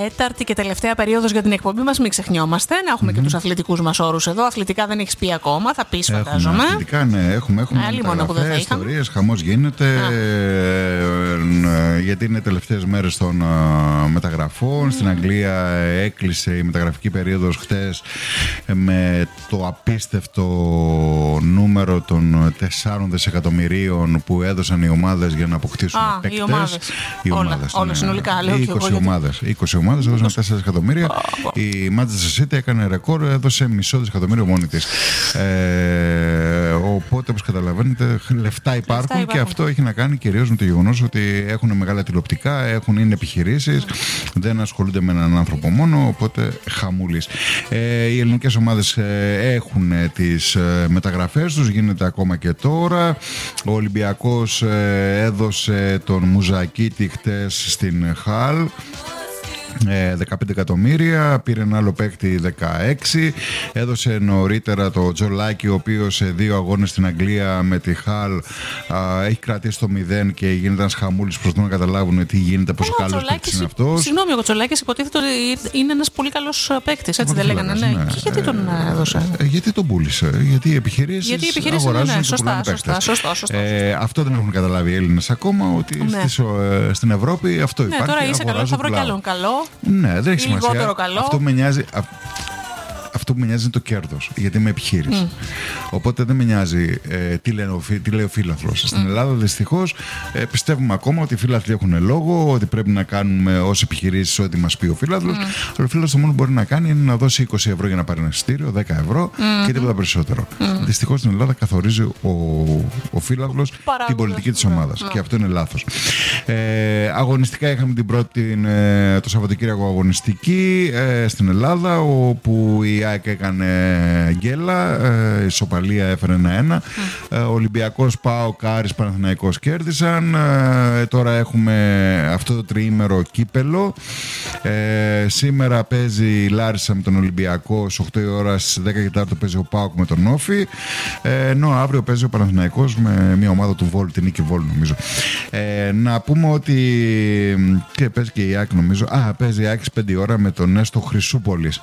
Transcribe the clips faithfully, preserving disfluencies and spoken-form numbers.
τέταρτη και τελευταία περίοδος για την εκπομπή μας, μην ξεχνιόμαστε. Να έχουμε mm-hmm. και τους αθλητικούς μας όρους εδώ. Αθλητικά δεν έχεις πει ακόμα, θα πεις φαντάζομαι. Έχουμε αθλητικά, ναι, έχουμε. έχουμε μεταγραφές, ιστορίες, χαμός γίνεται. Ε, γιατί είναι τελευταίες μέρες των uh, μεταγραφών. Mm. Στην Αγγλία έκλεισε η μεταγραφική περίοδος χτες με το απίστευτο νούμερο των τεσσάρων δισεκατομμυρίων που έδωσαν οι ομάδες για να αποκτήσουν ah, παίκτες. Οι ομάδες. Οι όλα, ομάδες, όλα ναι. συνολικά. Λέω είκοσι ομάδες. είκοσι ομάδες έδωσαν τέσσερα δισεκατομμύρια. Oh, oh. Η Manchester City έκανε ρεκόρ, έδωσε μισό δισεκατομμύριο μόνη της. Ε, οπότε, όπως καταλαβαίνετε, λεφτά υπάρχουν, λεφτά υπάρχουν και αυτό έχει να κάνει κυρίως με το γεγονός ότι έχουν μεγάλα τηλεοπτικά, έχουν, είναι επιχειρήσεις, mm. δεν ασχολούνται με έναν άνθρωπο μόνο, οπότε χαμούλης. Ε, οι ελληνικές ομάδες ε, έχουν τις ε, μεταγραφές τους, γίνεται ακόμα και τώρα. Ο Ολυμπιακός ε, έδωσε τον Μουζακίτη χτες στην Χαλ δεκαπέντε εκατομμύρια, πήρε ένα άλλο παίκτη δεκαέξι, έδωσε νωρίτερα το Τζολάκη, ο οποίος σε δύο αγώνες στην Αγγλία με τη Χαλ α, έχει κρατήσει το μηδέν και γίνεται ένας χαμούλης προς το να καταλάβουν τι γίνεται, πόσο καλός παίκτης είναι αυτός. Συγγνώμη, ο Τζολάκης υποτίθεται ότι είναι ένας πολύ καλός παίκτης, έτσι δεν λέγανε? Ναι. Ναι. Και γιατί τον έδωσε? Ε, γιατί τον πούλησε, γιατί οι επιχειρήσεις, γιατί οι επιχειρήσεις αγοράζουν, ναι, και σωστά, πουλάνε σωστά, παίκτες. Σωστά, σωστά, σωστά. Ε, αυτό δεν έχουν καταλάβει οι Έλληνες ακόμα, ότι ναι. στις, ε, στην Ευρώπη αυτό ναι, υπάρχει. Τώρα είσαι καλό, θα βρω κι άλλον καλό. Ναι, δεν έχει σημασία. Καλό. Αυτό με νοιάζει. Αυτό που με νοιάζει είναι το κέρδος, γιατί είμαι επιχείρηση. Mm. Οπότε δεν με νοιάζει ε, τι, λένε, τι λέει ο φίλαθλος. Mm. Στην Ελλάδα δυστυχώς ε, πιστεύουμε ακόμα ότι οι φίλαθλοι έχουν λόγο, ότι πρέπει να κάνουμε ως επιχειρήσεις ό,τι μας πει ο φίλαθλος. Mm. Αλλά ο φίλαθλος το μόνο που μπορεί να κάνει είναι να δώσει είκοσι ευρώ για να πάρει ένα εισιτήριο, δέκα ευρώ mm. και τίποτα περισσότερο. Mm. Δυστυχώς στην Ελλάδα καθορίζει ο, ο φίλαθλος την πολιτική της ομάδας. Mm. Και αυτό είναι λάθος. Ε, αγωνιστικά είχαμε την πρώτη, ε, το Σαββατοκύριακο αγωνιστική ε, στην Ελλάδα, όπου η Η ΑΕΚ έκανε γκέλα, η ισοπαλία έφερε ένα-ένα. Mm. Ο Ολυμπιακός, ΠΑΟΚ, Άρης, Παναθηναϊκός κέρδισαν. Ε, τώρα έχουμε αυτό το τριήμερο κύπελο. Ε, σήμερα παίζει η Λάρισα με τον Ολυμπιακό, στις οκτώ η ώρα, στις δέκα και τέσσερα παίζει ο ΠΑΟΚ με τον Όφη. Ε, ενώ αύριο παίζει ο Παναθηναϊκός με μια ομάδα του Βόλου, την Νίκη Βόλου νομίζω. Ε, να πούμε ότι και παίζει και η ΑΕΚ νομίζω. Α, παίζει η ΑΕΚ στις πέντε η ώρα με τον Νέστο Χρυσούπολης.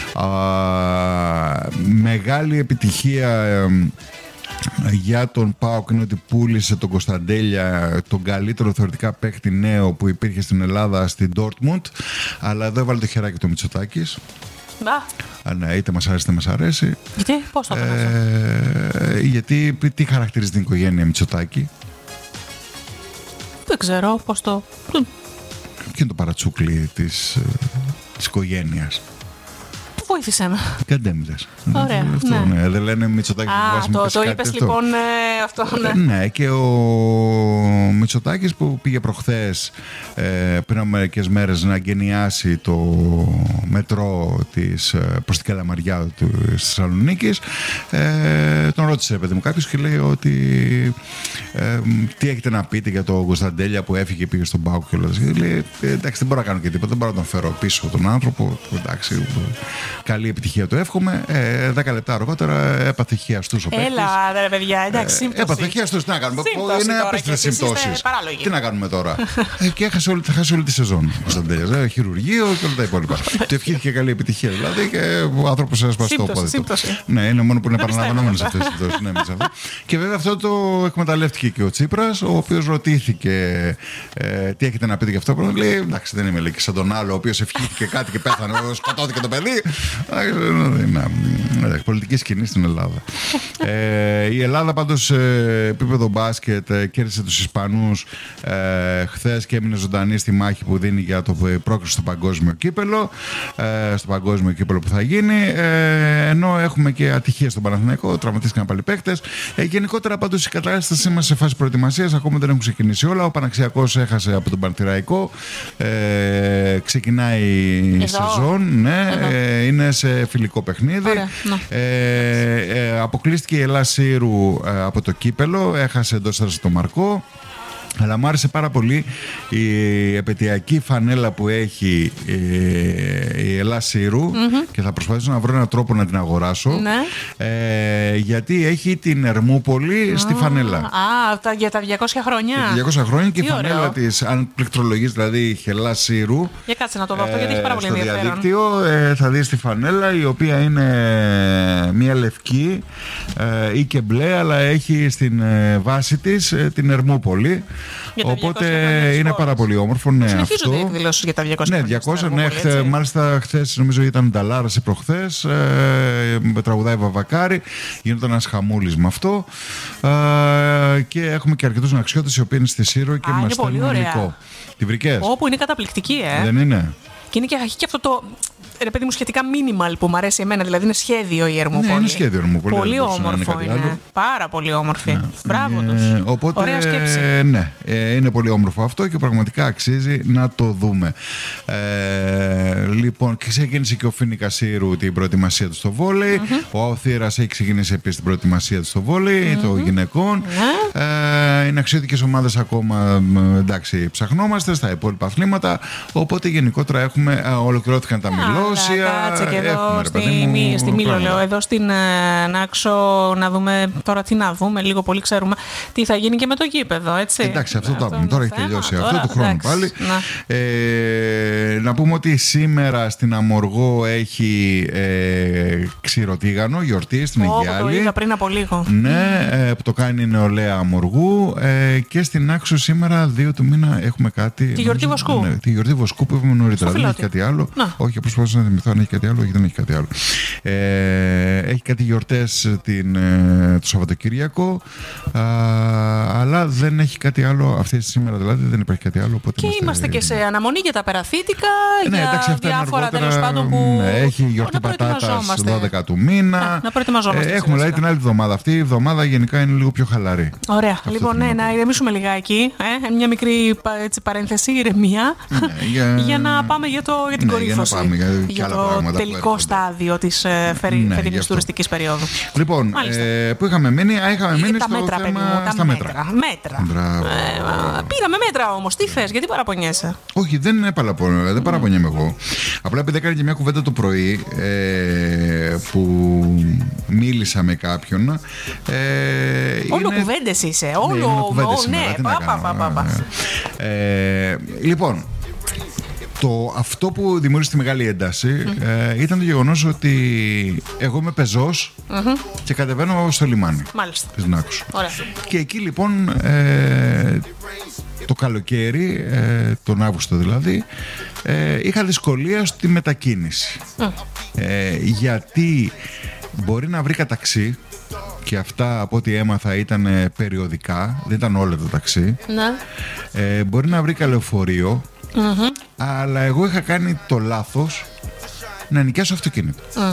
Μεγάλη επιτυχία ε, για τον ΠΑΟΚ είναι ότι πούλησε τον Κωνσταντέλια, τον καλύτερο θεωρητικά παίκτη νέο που υπήρχε στην Ελλάδα, στην Dortmund, αλλά εδώ έβαλε το χεράκι του Μητσοτάκης. Α, ναι, είτε μας αρέσει είτε μας αρέσει. Γιατί, πώς το ε, γιατί τι χαρακτηρίζει την οικογένεια Μητσοτάκη? Δεν ξέρω πώς το... Ποιο είναι το παρατσούκλι της, της οικογένειας? Βοήθησε με. Καντέμιδες. Ωραία. Αυτό, ναι. Ναι. Δεν λένε Μητσοτάκη. Α, το, το είπες αυτό. λοιπόν ε, αυτό. Ναι. Ναι, και ο Μητσοτάκης που πήγε προχθές ε, πριν από μερικές μέρες να εγκαινιάσει το μετρό της, προς την Καλαμαριά της Θεσσαλονίκης, ε, τον ρώτησε παιδί μου κάποιος και λέει ότι ε, τι έχετε να πείτε για τον Κωνσταντέλια που έφυγε, πήγε στον ΠΑΟΚ και λέει εντάξει, δεν μπορώ να κάνω και τίποτα, δεν μπορώ να τον φέρω πίσω τον άνθρωπο, εντάξει, καλή επιτυχία του εύχομαι. Ε, δέκα λεπτά αργότερα έπαθε χιαστούς ο παίκτης. Έλα ρε παιδιά, εντάξει. Ε, έπαθε χιαστούς, τι να κάνουμε. Είναι απίστευτες συμπτώσεις. Τι να κάνουμε τώρα. ε, και έχασε όλη, έχασε όλη τη σεζόν. Ε, χειρουργείο και όλα τα υπόλοιπα. Του ευχήθηκε καλή επιτυχία δηλαδή και ο άνθρωπος έσπασε το πόδι του. Ναι, είναι μόνο που είναι παραλαμβανόμενος αυτές τις συμπτώσεις. Ναι, και βέβαια αυτό το εκμεταλλεύτηκε και ο Τσίπρας, ο οποίος ρωτήθηκε ε, τι έχετε να πείτε για αυτό. Λέει εντάξει, δεν είμαι σαν τον άλλο, ο οποίος ευχήθηκε κάτι και πέθανε, σκοτώθηκε το παιδί. Ναι, πολιτική σκηνή στην Ελλάδα. ε, η Ελλάδα πάντως σε επίπεδο μπάσκετ ε, κέρδισε τους Ισπανούς ε, χθες και έμεινε ζωντανή στη μάχη που δίνει για το πρόκριση στο παγκόσμιο κύπελο, ε, στο παγκόσμιο κύπελο που θα γίνει, ε, ενώ έχουμε και ατυχία στον Παναθηναϊκό, τραυματίστηκαν πάλι παίκτες. Ε, γενικότερα πάντως η κατάσταση μας σε φάση προετοιμασίας, ακόμα δεν έχουν ξεκινήσει όλα. Ο Παναξιακός έχασε από τον Πανθηραϊκό, ε, ξεκινάει η σεζόν, ναι, ε, είναι σε φιλικό παιχνίδι. Ωραία, ε, ε, αποκλείστηκε η Ελλάς Σύρου ε, από το κύπελο, έχασε εντός έδρας το Μαρκό. Αλλά μου άρεσε πάρα πολύ η επαιτειακή φανέλα που έχει ε, η Ελλάς Σύρου mm-hmm. και θα προσπαθήσω να βρω έναν τρόπο να την αγοράσω. Ναι. Ε, γιατί έχει την Ερμούπολη oh. στη φανέλα. Α, για τα διακόσια χρόνια. Για τα διακόσια χρόνια και η φανέλα της, αν πληκτρολογείς δηλαδή Ελλάς Σύρου. Για κάτσε να το δω αυτό, ε, γιατί έχει πάρα πολύ ενδιαφέρον. Στο διαδίκτυο ε, θα δεις τη φανέλα, η οποία είναι μία λευκή ε, ή και μπλε, αλλά έχει στην ε, βάση της ε, την Ερμούπολη. Οπότε είναι πάρα πολύ όμορφο. Ναι, συνεχίζονται οι εκδηλώσεις για τα διακόσια. Ναι, διακόσια. Ναι, χθε, μάλιστα χθες νομίζω ήταν Νταλάρας ή προχθές. Ε, τραγουδάει Βαβακάρη. Γινόταν ένας χαμούλης με αυτό. Ε, και έχουμε και αρκετούς ναξιώτες οι οποίοι είναι στη Σύρο και μας στέλνουν υλικό. Τη βρικές? Όπου είναι καταπληκτική, ε. Δεν είναι? Και είναι και, και αυτό το. Ρε παιδί μου, σχετικά minimal που μου αρέσει εμένα, δηλαδή είναι σχέδιο η Ερμούπολη. Ναι, είναι σχέδιο η Ερμούπολη. Πολύ όμορφο είναι. είναι. Πάρα πολύ όμορφη. Ναι. Μπράβο τους. Ε, οπότε, ωραία σκέψη. Ναι, ε, είναι πολύ όμορφο αυτό και πραγματικά αξίζει να το δούμε. Ε, λοιπόν, ξεκίνησε και ο Φίνικα Σύρου την προετοιμασία του στο βόλεϊ. Mm-hmm. Ο Αοθήρας έχει ξεκινήσει επίσης την προετοιμασία του στο βόλεϊ, mm-hmm. των γυναικών. Mm-hmm. Ε, είναι αξιωτικές ομάδες ακόμα. Εντάξει, ψαχνόμαστε στα υπόλοιπα αθλήματα. Οπότε γενικότερα έχουμε. Α, ολοκληρώθηκαν τα μιλό. Κάτσε και εδώ έχουμε, στη, μη, στη Μήλο λέω, εδώ στην ε, Νάξο να δούμε τώρα τι να δούμε, λίγο πολύ ξέρουμε τι θα γίνει και με το γήπεδο, έτσι. Εντάξει, αυτό το άπλουμε, τώρα έχει τελειώσει τώρα, αυτό του χρόνου πάλι. Να. Ε, να πούμε ότι σήμερα στην Αμοργό έχει ε, ξηροτίγανο, γιορτή στην oh, Αιγιάλη. Το είδα πριν από λίγο. Ναι, ε, που το κάνει η νεολαία Αμοργού ε, και στην Νάξο σήμερα δύο του μήνα έχουμε κάτι. Τη γιορτή Βοσκού. Ναι, τη γιορτή Βοσκού που είπαμε νωρίτερα, δεν έχει κάτι άλλο. Να. Όχι, προσπαθώ να θυμηθώ αν έχει κάτι άλλο, όχι, δεν έχει κάτι άλλο. Ε, έχει κάτι γιορτές την, ε, το Σαββατοκύριακο, α, αλλά δεν έχει κάτι άλλο αυτή σήμερα, δηλαδή δεν υπάρχει κάτι άλλο. Και είμαστε, είμαστε και σε αναμονή για τα περαθήτικα, ναι, για εντάξει, διάφορα τέλος πάντων που. Ναι, έχει γιορτή πατάτας δώδεκα του μήνα. Να, να προετοιμαζόμαστε. Ε, έχουμε δηλαδή την άλλη εβδομάδα. Αυτή η εβδομάδα γενικά είναι λίγο πιο χαλαρή. Ωραία. Λοιπόν, ναι, να ηρεμήσουμε λιγάκι. Ε, μια μικρή έτσι, παρένθεση, ηρεμία. Ναι, για... για να πάμε για, το, για την ναι, κορύφωση. Για, για, για το τελικό στάδιο της ε, ναι, φετινής τουριστικής περίοδου. Λοιπόν, ε, που είχαμε μείνει, είχαμε μείνει στο μέτρα, θέμα, παιδί, τα στα μέτρα. μέτρα. μέτρα. Ε, πήραμε μέτρα όμως. Τι θες, γιατί παραπονιέσαι? Όχι, δεν, επαλαπω, δεν παραπονιέμαι εγώ. Απλά επειδή έκανε και μια κουβέντα το πρωί ε, που μίλησα με κάποιον. Ε, όλο είναι... κουβέντες είσαι. Όλο, ναι, όλο ναι, πα, πα, πα, πα. Ε, λοιπόν, το, αυτό που δημιούργησε τη μεγάλη ένταση mm-hmm. ε, ήταν το γεγονός ότι εγώ είμαι πεζός mm-hmm. και κατεβαίνω στο λιμάνι. Μάλιστα. Της Νάκους. Ωραία. Και εκεί λοιπόν ε, το καλοκαίρι, ε, τον Αύγουστο δηλαδή, ε, είχα δυσκολία στη μετακίνηση. Mm. Ε, γιατί μπορεί να βρει ταξί. Και αυτά από ό,τι έμαθα ήταν περιοδικά, δεν ήταν όλα τα ταξί. Ναι. Ε, μπορεί να βρει λεωφορείο, mm-hmm. αλλά εγώ είχα κάνει το λάθος να νοικιάσω αυτοκίνητο. Mm.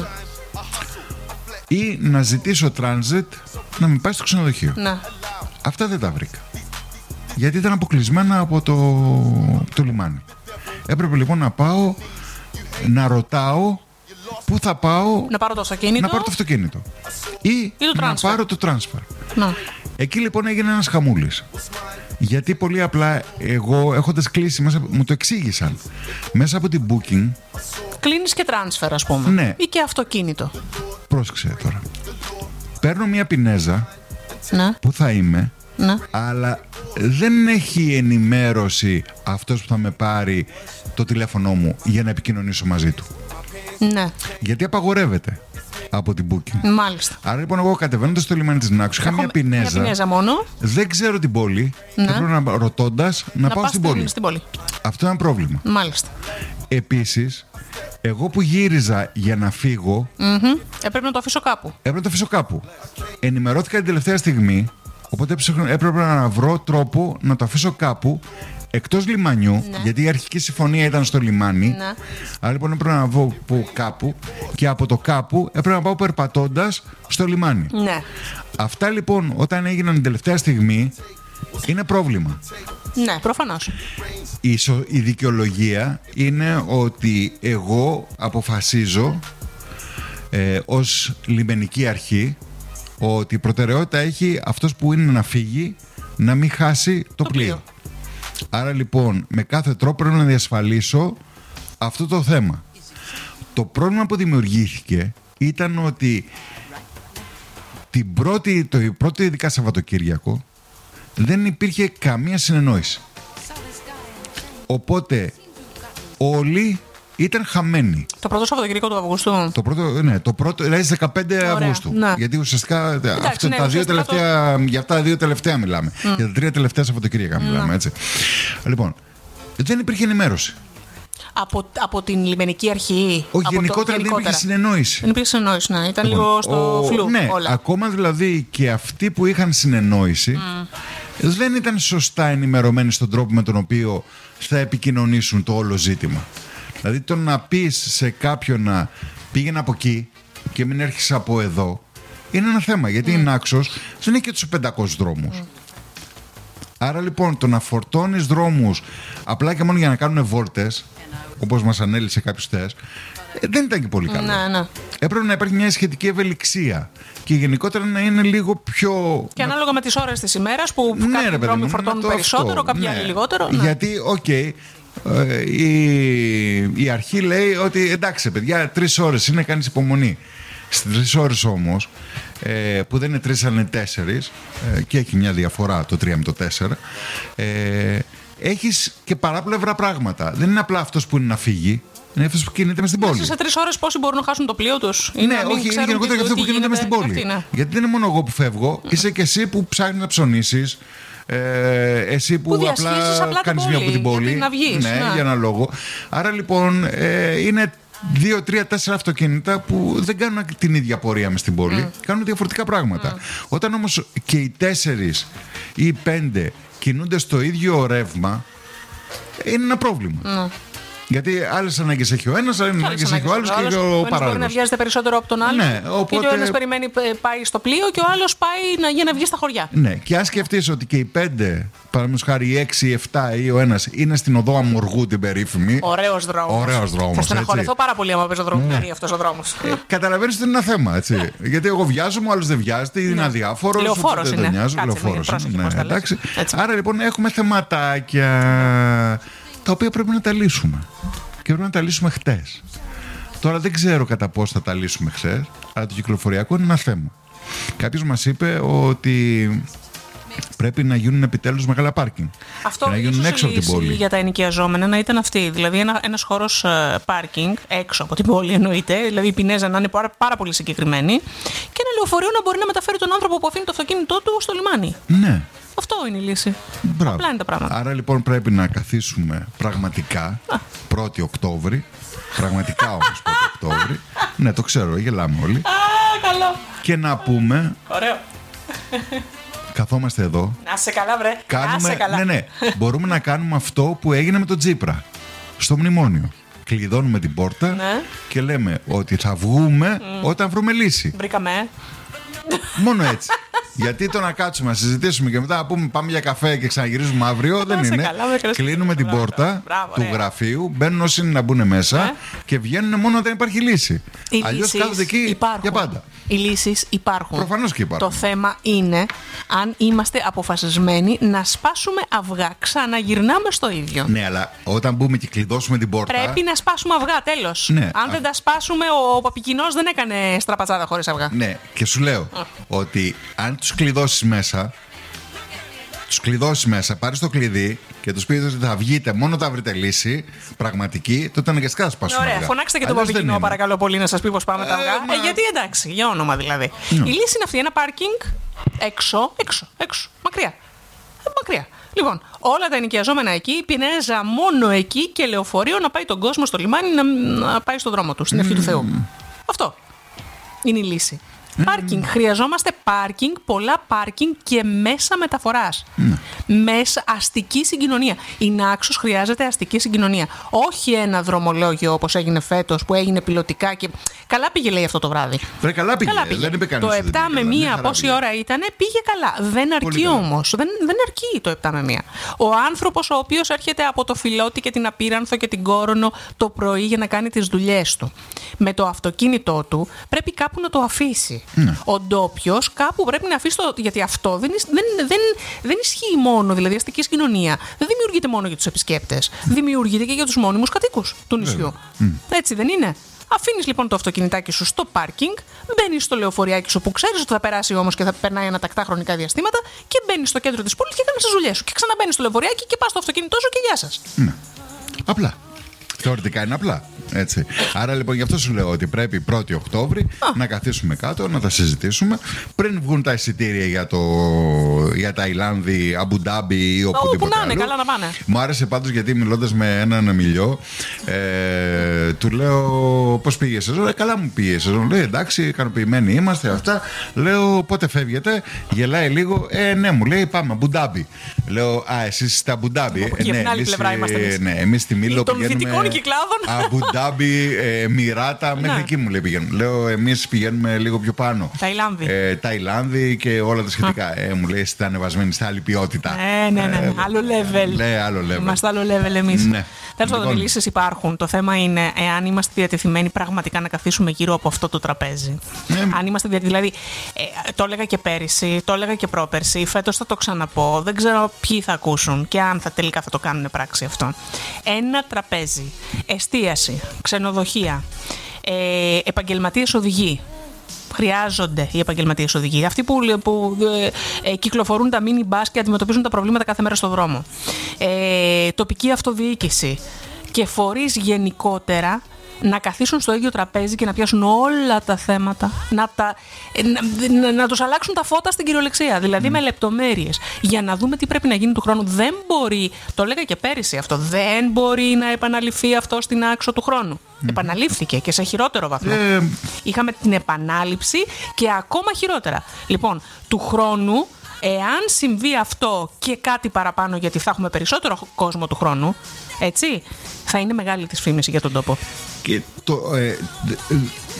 Ή να ζητήσω transit να με πάει στο ξενοδοχείο. Ναι. Αυτά δεν τα βρήκα. Γιατί ήταν αποκλεισμένα από το, το λιμάνι. Έπρεπε λοιπόν να πάω, να ρωτάω πού θα πάω να πάρω το αυτοκίνητο, να πάρω το αυτοκίνητο. Ή, ή το να πάρω το transfer. Να. Εκεί λοιπόν έγινε ένας χαμούλης. Γιατί πολύ απλά εγώ έχοντας κλείσει μέσα, μου το εξήγησαν. Μέσα από την booking κλείνεις και transfer, ας πούμε. Ναι. Ή και αυτοκίνητο. Πρόσεξε τώρα. Παίρνω μια πινέζα, ναι. που θα είμαι, ναι. αλλά δεν έχει ενημέρωση αυτός που θα με πάρει το τηλέφωνο μου για να επικοινωνήσω μαζί του. Ναι. Γιατί απαγορεύεται από την booking. Μάλιστα. Άρα λοιπόν εγώ κατεβαίνοντας στο λιμάνι της Νάξου είχα μια πινέζα, μια πινέζα μόνο. Δεν ξέρω την πόλη. Ναι. Έπρεπε να ρωτώντας να, να πάω στην πόλη. στην πόλη. Αυτό είναι ένα πρόβλημα. Μάλιστα. Επίσης, εγώ που γύριζα για να φύγω, mm-hmm. έπρεπε να το αφήσω κάπου. Έπρεπε να το αφήσω κάπου. Ενημερώθηκα την τελευταία στιγμή, οπότε έπρεπε να βρω τρόπο να το αφήσω κάπου εκτός λιμανιού, ναι. γιατί η αρχική συμφωνία ήταν στο λιμάνι. Ναι. Άρα λοιπόν έπρεπε να βγω κάπου και από το κάπου έπρεπε να πάω περπατώντας στο λιμάνι. Ναι. Αυτά λοιπόν όταν έγιναν την τελευταία στιγμή είναι πρόβλημα. Ναι, προφανώς. Η, η δικαιολογία είναι ότι εγώ αποφασίζω ε, ως λιμενική αρχή ότι η προτεραιότητα έχει αυτός που είναι να φύγει να μην χάσει το, το πλοίο. πλοίο. Άρα λοιπόν με κάθε τρόπο πρέπει να διασφαλίσω αυτό το θέμα. Το πρόβλημα που δημιουργήθηκε ήταν ότι την πρώτη, το πρώτο ειδικά Σαββατοκύριακο δεν υπήρχε καμία συνεννόηση. Οπότε όλοι ήταν χαμένοι. Το πρώτο Σαββατοκύριακο του Αυγούστου. Το πρώτο, ναι, το πρώτο, δηλαδή στις δεκαπέντε Ωραία, Αυγούστου. ναι. Γιατί ουσιαστικά Εντάξει, αυτά, ναι, τα δύο ουσιαστικά τελευταία, το... για αυτά τα δύο τελευταία μιλάμε. Mm. Για τα τρία τελευταία Σαββατοκύριακα μιλάμε, Mm. έτσι. Λοιπόν, δεν υπήρχε ενημέρωση. Από, από την λιμενική αρχή. Όχι, από γενικότερα, το, δεν υπήρχε συνεννόηση. Δεν υπήρχε συνεννόηση, ναι. Ήταν Λοιπόν, λίγο στο ο, φλου ναι, όλα. Ακόμα δηλαδή και αυτοί που είχαν συνεννόηση mm. δεν ήταν σωστά ενημερωμένοι στον τρόπο με τον οποίο θα επικοινωνήσουν το όλο ζήτημα. Δηλαδή το να πεις σε κάποιον να πήγαινε από εκεί και μην έρχεσαι από εδώ είναι ένα θέμα, γιατί mm. η Νάξος δεν έχει και τους πεντακόσιους δρόμους. Mm. Άρα λοιπόν το να φορτώνεις δρόμους απλά και μόνο για να κάνουν βόλτες, όπως μας ανέλησε κάποιος τεστ, δεν ήταν και πολύ καλό. Ναι, ναι. Έπρεπε να υπάρχει μια σχετική ευελιξία και γενικότερα να είναι λίγο πιο... Και ανάλογα με τις ώρες της ημέρας που ναι, κάποιοι δρόμοι φορτώνουν περισσότερο, αυτό, κάποιοι ναι. άλλοι λιγότερο. Ναι. Γιατί, οκ, okay, η, η αρχή λέει ότι εντάξει παιδιά, τρεις ώρες είναι, κάνεις υπομονή. Στις τρεις ώρες όμως, ε, που δεν είναι τρεις αλλά είναι τέσσερις, ε, και έχει μια διαφορά το τρία με το τέσσερα, ε, έχεις και παράπλευρα πράγματα. Δεν είναι απλά αυτός που είναι να φύγει, είναι αυτός που κινείται μες στην πόλη. Μέσα σε τρεις ώρες πόσοι μπορούν να χάσουν το πλοίο τους? Ναι, όχι, είναι γενικότερα για αυτό που κινείται μες στην πόλη. Αυτή, ναι. Γιατί δεν είναι μόνο εγώ που φεύγω, mm. είσαι και εσύ που ψάχνεις να ψωνίσεις. Ε, εσύ που, που απλά, απλά κάνεις μια από την πόλη, να βγεις, ναι, να. για ένα λόγο. Άρα λοιπόν ε, είναι δύο, τρία, τέσσερα αυτοκίνητα που δεν κάνουν την ίδια πορεία μες στην πόλη, mm. κάνουν διαφορετικά πράγματα. Mm. Όταν όμως και οι τέσσερις ή οι πέντε κινούνται στο ίδιο ρεύμα, είναι ένα πρόβλημα. Mm. Γιατί άλλες ανάγκες έχει ο ένας, άλλες ανάγκες έχει ο άλλος και ο παράλληλος. Μπορεί να βιάζεται περισσότερο από τον άλλο. Ναι, οπότε... Γιατί ο ένας περιμένει, πάει στο πλοίο και ο άλλος πάει για να βγει στα χωριά. Ναι, και αν σκεφτείς ότι και οι πέντε, παραδείγματος χάρη οι έξι, οι εφτά ή ο ένας είναι στην οδό Αμοργού την περίφημη. Ωραίος δρόμος. Ωραίος δρόμος. Θα στεναχωρεθώ πάρα πολύ άμα παίζω δρόμο ναι. αυτός ο δρόμος. Ε, Καταλαβαίνεις ότι είναι ένα θέμα, έτσι. Γιατί εγώ βιάζομαι, ο άλλος δεν βιάζεται, είναι ναι. αδιάφορος. Λεωφόρος είναι. Λεωφόρος. Ναι, εντάξει. Άρα λοιπόν έχουμε θεματάκια τα οποία πρέπει να τα λύσουμε. Και πρέπει να τα λύσουμε χτες. Τώρα δεν ξέρω κατά πώς θα τα λύσουμε χθες, αλλά το κυκλοφοριακό είναι ένα θέμα. Κάποιος μας είπε ότι πρέπει να γίνουν επιτέλους μεγάλα πάρκινγκ. Αυτό να γίνουν έξω από την πόλη. Για τα ενοικιαζόμενα να ήταν αυτή. Δηλαδή ένα, ένας χώρος πάρκινγκ έξω από την πόλη εννοείται. Δηλαδή η πινέζα να είναι πάρα, πάρα πολύ συγκεκριμένη. Και ένα λεωφορείο να μπορεί να μεταφέρει τον άνθρωπο που αφήνει το αυτοκίνητό του στο λιμάνι. Ναι. Αυτό είναι η λύση. Μπράβο. Απλά είναι τα πράγματα. Άρα λοιπόν πρέπει να καθίσουμε πραγματικά πρώτη Οκτώβρη. Πραγματικά όμως πρώτη Οκτώβρη. Ναι, το ξέρω, γελάμε όλοι. Α, καλό. Και να πούμε. Ωραίο. Καθόμαστε εδώ. Να σε καλά, βρε. Κάνουμε, να σε καλά. Ναι, ναι. Μπορούμε να κάνουμε αυτό που έγινε με τον Τσίπρα στο μνημόνιο. Κλειδώνουμε την πόρτα ναι. και λέμε ότι θα βγούμε mm. όταν βρούμε λύση. Βρήκαμε. Μόνο έτσι. Γιατί το να κάτσουμε να συζητήσουμε και μετά να πούμε πάμε για καφέ και ξαναγυρίζουμε αύριο δεν είναι. Καλά, κλείνουμε την πόρτα μπράβο, του ρε. γραφείου, μπαίνουν όσοι είναι να μπουν μέσα ε? και βγαίνουν μόνο όταν υπάρχει λύση. Αλλιώς κάθονται εκεί υπάρχουν. για πάντα. Οι λύσεις υπάρχουν. Προφανώς και υπάρχουν. Το θέμα είναι αν είμαστε αποφασισμένοι να σπάσουμε αυγά. Ξαναγυρνάμε στο ίδιο. Ναι, αλλά όταν μπούμε και κλειδώσουμε την πόρτα. Πρέπει να σπάσουμε αυγά, τέλος. Ναι, αν α... δεν τα σπάσουμε, ο Παπικινός δεν έκανε στραπατσάδα χωρίς αυγά. Ναι, και σου λέω α. ότι αν τους κλειδώσεις μέσα, τους κλειδώσεις μέσα, πάρεις το κλειδί και τους πεις ότι θα βγείτε μόνο όταν βρείτε λύση πραγματική, τότε αναγκαστικά θα σπάσουν αυγά. Ωραία, φωνάξτε και τον Παπικινό παρακαλώ πολύ να σας πει πώς πάμε ε, τα αυγά. Μα... Ε, γιατί εντάξει, για όνομα δηλαδή. Mm. Η λύση είναι αυτή, ένα πάρκινγκ έξω, έξω, έξω, μακριά. Ε, μακριά. Λοιπόν, όλα τα ενοικιαζόμενα εκεί, πινέζα μόνο εκεί και λεωφορείο να πάει τον κόσμο στο λιμάνι να, να πάει στον δρόμο του, στην ευχή mm. του Θεού. Αυτό είναι η λύση. Πάρκινγκ. Mm. Χρειαζόμαστε πάρκινγκ, πολλά πάρκινγκ και μέσα μεταφοράς. Mm. Μέσα αστική συγκοινωνία. Η Νάξος χρειάζεται αστική συγκοινωνία. Όχι ένα δρομολόγιο όπως έγινε φέτος που έγινε πιλωτικά και. Καλά πήγε, λέει, αυτό το βράδυ. Βρε, καλά πήγε. Καλά πήγε. Δεν είπε κανείς το επτά με μία, πόση ώρα ήταν, πήγε καλά. Δεν αρκεί όμως. Δεν, δεν αρκεί το επτά με μία. Ο άνθρωπος ο οποίος έρχεται από το Φιλότη και την Απίρανθο και την Κόρονο το πρωί για να κάνει τις δουλειές του, με το αυτοκίνητό του πρέπει κάπου να το αφήσει. Ναι. Ο ντόπιος κάπου πρέπει να αφήσει το. Γιατί αυτό δεν, δεν, δεν, δεν ισχύει μόνο, δηλαδή η αστική κοινωνία δεν δημιουργείται μόνο για τους επισκέπτες. Mm. Δημιουργείται και για τους μόνιμους κατοίκους του νησιού. Mm. Έτσι δεν είναι? Αφήνεις λοιπόν το αυτοκινητάκι σου στο πάρκινγκ, μπαίνεις στο λεωφοριάκι σου που ξέρεις ότι θα περάσει όμως και θα περνάει ανατακτά χρονικά διαστήματα και μπαίνεις στο κέντρο της πόλης και κάνεις τις δουλειές σου. Και ξαναμπαίνεις στο λεωφοριάκι και πας στο αυτοκίνητό σου και γεια σας. Ναι. Απλά. Θεωρητικά είναι απλά. Έτσι. Άρα λοιπόν γι' αυτό σου λέω ότι πρέπει πρώτη Οκτώβρη να καθίσουμε κάτω, να τα συζητήσουμε πριν βγουν τα εισιτήρια για, το, για Ταϊλάνδη, Αμπουντάμπι ή οπουδήποτε. Όπου να είναι, καλά να πάνε. Μου άρεσε πάντως γιατί μιλώντας με έναν αμιλιό, ε, του λέω πώς πήγε η σεζόν. Ε, καλά μου πήγε η σεζόν. Λέει εντάξει, ικανοποιημένοι είμαστε αυτά. Λέω πότε φεύγετε? Γελάει λίγο. Ε, ναι, μου λέει πάμε Αμπουντάμπι. Λέω α, εσείς είστε Αμπουντάμπι. Από εκεί, ε, ναι, την άλλη εμείς, πλευρά είμαστε εμείς. Ναι, εμείς στη Μήλο πηγαίνουμε. Αμπουντάμπι, ε, Μιράτα, μέχρι εκεί μου λέει πηγαίνουμε. Λέω εμείς πηγαίνουμε λίγο πιο πάνω. Ταϊλάνδη. Ε, Ταϊλάνδη και όλα τα σχετικά. Ε, μου λέει είστε ανεβασμένοι στα άλλη ποιότητα. Ναι, ναι, ναι. Ε, άλλο level. Ναι, άλλο level. Είμαστε άλλο level εμείς. Ναι. Τέλος πάντων, οι λύσεις υπάρχουν. Το θέμα είναι εάν είμαστε διατεθειμένοι πραγματικά να καθίσουμε γύρω από αυτό το τραπέζι. Ναι. Αν είμαστε διατεθειμένοι. Δηλαδή, ε, το έλεγα και πέρυσι, το έλεγα και πρόπερσι, φέτος θα το ξαναπώ. Δεν ξέρω ποιοι θα ακούσουν και αν θα τελικά θα το κάνουν πράξη αυτό. Ένα τραπέζι, εστίαση, ξενοδοχεία, ε, επαγγελματίες οδηγοί. Χρειάζονται οι επαγγελματίες οδηγοί. Αυτοί που, που ε, ε, κυκλοφορούν τα μίνι μπας και αντιμετωπίζουν τα προβλήματα κάθε μέρα στο δρόμο. Ε, τοπική αυτοδιοίκηση και φορείς γενικότερα να καθίσουν στο ίδιο τραπέζι και να πιάσουν όλα τα θέματα, να, τα, να, να, να τους αλλάξουν τα φώτα στην κυριολεξία, δηλαδή mm. με λεπτομέρειες, για να δούμε τι πρέπει να γίνει του χρόνου. Δεν μπορεί, το έλεγα και πέρυσι αυτό, δεν μπορεί να επαναληφθεί αυτό στην άξο του χρόνου. Mm. Επαναλήφθηκε και σε χειρότερο βαθμό. Mm. Είχαμε την επανάληψη και ακόμα χειρότερα. Λοιπόν, του χρόνου, εάν συμβεί αυτό και κάτι παραπάνω, γιατί θα έχουμε περισσότερο κόσμο του χρόνου, έτσι, θα είναι μεγάλη της φήμηση για τον τόπο. Και το, ε, ε,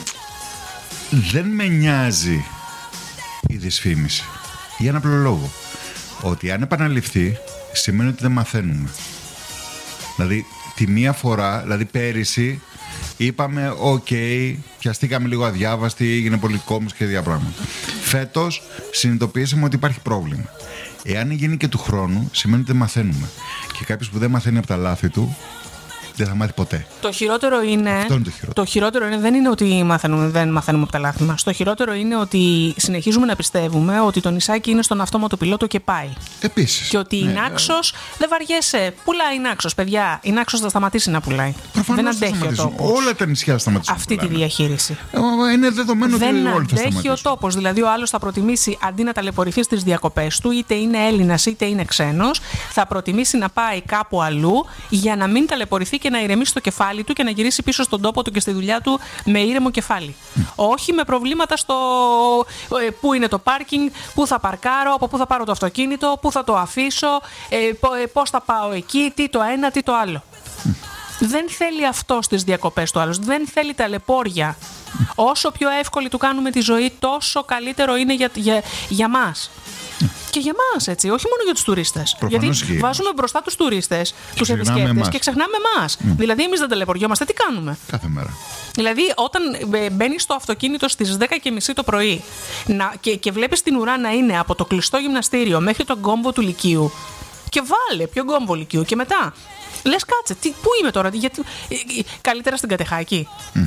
δεν με νοιάζει η δυσφήμιση για ένα απλό λόγο. Ότι αν επαναληφθεί σημαίνει ότι δεν μαθαίνουμε. Δηλαδή τη μία φορά, δηλαδή πέρυσι είπαμε οκ, okay, πιαστήκαμε λίγο αδιάβαστοι, έγινε πολύ κόμμος και τέτοια πράγματα. Φέτος συνειδητοποιήσαμε ότι υπάρχει πρόβλημα. Εάν γίνει και του χρόνου σημαίνει ότι δεν μαθαίνουμε. Και κάποιος που δεν μαθαίνει από τα λάθη του δεν θα μάθει ποτέ. Το χειρότερο είναι. Αυτό είναι το χειρότερο. Το χειρότερο είναι, δεν είναι ότι μαθαίνουμε, δεν μαθαίνουμε από τα λάθη μας. Το χειρότερο είναι ότι συνεχίζουμε να πιστεύουμε ότι το νησάκι είναι στον αυτόματο πιλότο και πάει. Επίσης. Και ότι ναι, η Νάξος ε... δεν βαριέσαι. Πουλάει η Νάξος, παιδιά. Η Νάξος θα σταματήσει να πουλάει. Προφανώς δεν αντέχει ο τόπος. Όλα τα νησιά θα σταματήσουν. Αυτή τη διαχείριση. Ε, είναι δεδομένο δεν ότι όλοι θα σταματήσουν. Δεν αντέχει ο τόπος. Δηλαδή, ο άλλος θα προτιμήσει αντί να ταλαιπωρηθεί στις διακοπές του, είτε είναι Έλληνας είτε είναι ξένος, θα προτιμήσει να πάει κάπου αλλού για να μην ταλαιπωρηθεί και να ηρεμήσει το κεφάλι του και να γυρίσει πίσω στον τόπο του και στη δουλειά του με ήρεμο κεφάλι. Mm. Όχι με προβλήματα στο ε, πού είναι το πάρκινγκ, πού θα παρκάρω, από πού θα πάρω το αυτοκίνητο, πού θα το αφήσω, ε, πώς θα πάω εκεί, τι το ένα, τι το άλλο. Mm. Δεν θέλει αυτό στις διακοπές του άλλος. Δεν θέλει ταλαιπώρια. Mm. Όσο πιο εύκολη του κάνουμε τη ζωή, τόσο καλύτερο είναι για, για, για μας. Και για μας, έτσι, όχι μόνο για τους τουρίστες. Γιατί και βάζουμε μπροστά τους τουρίστες, τους επισκέπτες και ξεχνάμε εμάς. Mm. Δηλαδή, εμείς δεν ταλαιπωριόμαστε, τι κάνουμε. Κάθε μέρα. Δηλαδή, όταν μπαίνεις στο αυτοκίνητο στις δέκα και μισή το πρωί να, και, και βλέπεις την ουρά να είναι από το κλειστό γυμναστήριο μέχρι τον κόμβο του Λυκείου, και βάλε ποιο κόμβο Λυκείου, και μετά λες κάτσε, τι, πού είμαι τώρα, γιατί, καλύτερα στην Κατεχάκη. Mm.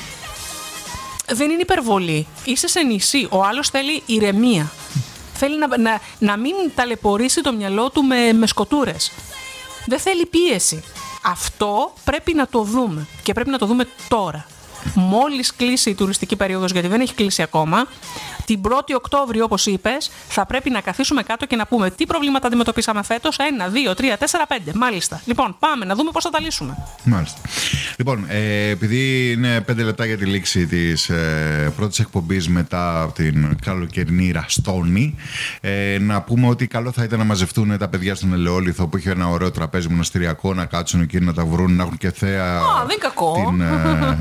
Δεν είναι υπερβολή. Είσαι σε νησί, ο άλλος θέλει ηρεμία. Θέλει να, να, να μην ταλαιπωρήσει το μυαλό του με, με σκοτούρες. Δεν θέλει πίεση. Αυτό πρέπει να το δούμε και πρέπει να το δούμε τώρα. Μόλις κλείσει η τουριστική περίοδος, γιατί δεν έχει κλείσει ακόμα, την πρώτη Οκτώβρη, όπως είπες, θα πρέπει να καθίσουμε κάτω και να πούμε τι προβλήματα αντιμετωπίσαμε φέτος. Ένα, δύο, τρία, τέσσερα, πέντε. Μάλιστα. Λοιπόν, πάμε να δούμε πώς θα τα λύσουμε. Μάλιστα. Λοιπόν, ε, επειδή είναι πέντε λεπτά για τη λήξη της ε, πρώτης εκπομπής μετά από την καλοκαιρινή ραστόνη, ε, να πούμε ότι καλό θα ήταν να μαζευτούν τα παιδιά στον Ελαιόλιθο που είχε ένα ωραίο τραπέζι μοναστηριακό, να κάτσουν εκεί να τα βρουν, να έχουν και θέα. Α, δεν κακό. Την, ε,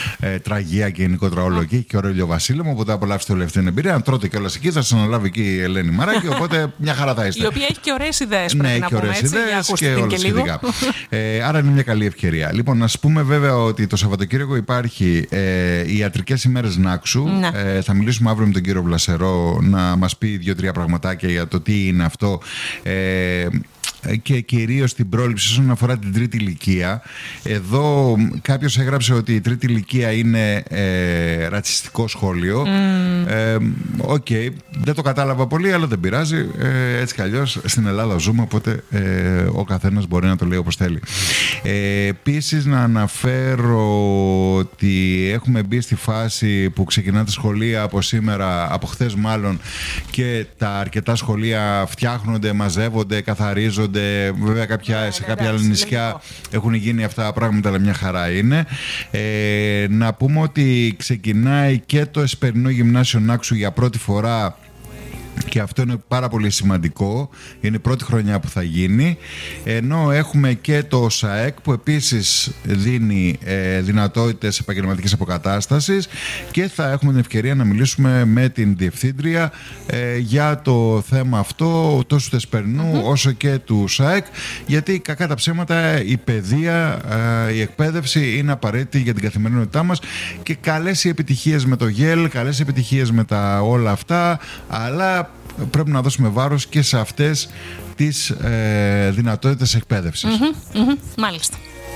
ε, Τραγία και γενικότερα όλο εκεί και ωραίο ηλιοβασίλεμο. Οπότε απολαύστε όλη αυτή την εμπειρία. Αν τρώτε κιόλας εκεί, θα σας αναλάβει εκεί η Ελένη Μαράκη. Οπότε μια χαρά θα είστε. Η οποία έχει και ωραίες ιδέες. Ναι, έχει και ωραίες ιδέες και όλα σχετικά. ε, άρα είναι μια καλή ευκαιρία. Λοιπόν, να σας πούμε βέβαια ότι το Σαββατοκύριακο υπάρχει ε, οι ιατρικές ημέρες Νάξου. Ναι. Ε, θα μιλήσουμε αύριο με τον κύριο Βλασερό να μας πει δύο-τρία πραγματάκια για το τι είναι αυτό. Ε, και κυρίως την πρόληψη όσον αφορά την τρίτη ηλικία. Εδώ κάποιος έγραψε ότι η τρίτη ηλικία είναι ε, ρατσιστικό σχόλιο. Οκ, mm. ε, okay, δεν το κατάλαβα πολύ, αλλά δεν πειράζει. Ε, έτσι κι αλλιώς στην Ελλάδα ζούμε, οπότε ε, ο καθένας μπορεί να το λέει όπως θέλει. Ε, επίσης να αναφέρω ότι έχουμε μπει στη φάση που ξεκινά τα σχολεία από σήμερα, από χθες μάλλον, και τα αρκετά σχολεία φτιάχνονται, μαζεύονται, καθαρίζονται. Βέβαια κάποια, yeah, σε κάποια άλλα νησιά λογικό. Έχουν γίνει αυτά τα πράγματα, αλλά μια χαρά είναι. Ε, να πούμε ότι ξεκινάει και το Εσπερινό Γυμνάσιο Νάξου για πρώτη φορά. Και αυτό είναι πάρα πολύ σημαντικό. Είναι η πρώτη χρονιά που θα γίνει. Ενώ έχουμε και το ΣΑΕΚ που επίσης δίνει ε, δυνατότητες επαγγελματικής αποκατάστασης και θα έχουμε την ευκαιρία να μιλήσουμε με την Διευθύντρια ε, για το θέμα αυτό τόσο του Εσπερινού mm-hmm. όσο και του ΣΑΕΚ, γιατί κακά τα ψέματα η παιδεία, ε, η εκπαίδευση είναι απαραίτητη για την καθημερινότητά μας και καλές οι επιτυχίες με το ΓΕΛ, καλές επιτυχίες με τα όλα αυτά, αλλά πρέπει να δώσουμε βάρος και σε αυτές τις ε, δυνατότητες εκπαίδευσης. Mm-hmm, mm-hmm, μάλιστα.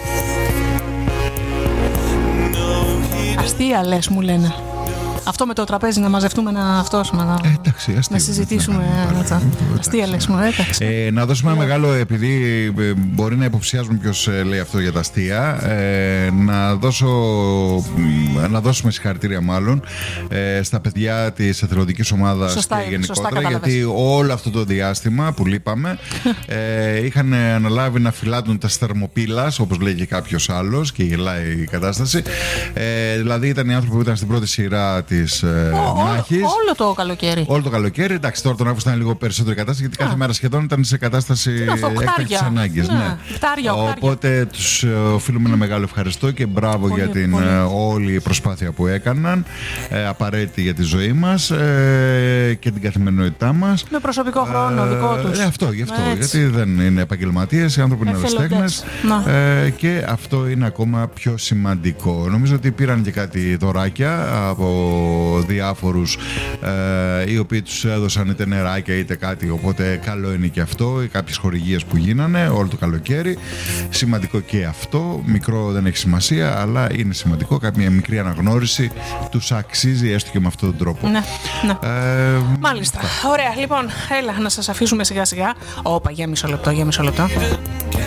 Αστεία λες, μου λένε. Αυτό με το τραπέζι να μαζευτούμε να αυτόσουμε, να, ε, εντάξει, αστείο, να συζητήσουμε. Αστεία λες μου, εντάξει. Ε, να δώσουμε ένα μεγάλο, επειδή μπορεί να υποψιάζουμε ποιος λέει αυτό για τα αστεία, ε, να, δώσω, να δώσουμε συγχαρητήρια μάλλον ε, στα παιδιά της εθελοντικής ομάδας σωστά, και γενικότερα, γιατί όλο αυτό το διάστημα που λείπαμε ε, είχαν αναλάβει να φυλάτουν τα θερμοπύλας, όπως λέει και κάποιος άλλος, και γελάει η κατάσταση. Ε, δηλαδή ήταν οι άνθρωποι που ήταν στην πρώτη σειρά της ε, μάχης. Όλο το καλοκαίρι. Όλο το καλοκαίρι. Εντάξει, τώρα τον Αύγουστο ήταν λίγο περισσότερη κατάσταση, γιατί κάθε μέρα σχεδόν ήταν σε κατάσταση έκτακτης ανάγκης. Ναι. Ναι. Κτάρια, οπότε τους ε, οφείλουμε ένα μεγάλο ευχαριστώ και μπράβο πολύ, για την πολύ. Ε, όλη προσπάθεια που έκαναν. Ε, απαραίτητη για τη ζωή μας ε, και την καθημερινότητά μας. Με προσωπικό χρόνο ε, δικό τους. Ε, αυτό, γι' αυτό. Γιατί δεν είναι επαγγελματίες, οι άνθρωποι είναι αριστέχνες. Ε, και αυτό είναι ακόμα πιο σημαντικό. Νομίζω ότι πήραν και κάτι δωράκια από διάφορους ε, οι οποίοι τους έδωσαν είτε νεράκια είτε κάτι, οπότε καλό είναι και αυτό, ή κάποιες χορηγίες που γίνανε όλο το καλοκαίρι. Σημαντικό και αυτό, μικρό δεν έχει σημασία, αλλά είναι σημαντικό, κάποια μικρή αναγνώριση τους αξίζει έστω και με αυτόν τον τρόπο. Ναι, ναι. Ε, Μάλιστα, αυτά. Ωραία, λοιπόν, έλα να σας αφήσουμε σιγά σιγά. Όπα, για μισό λεπτό, για μισό λεπτό.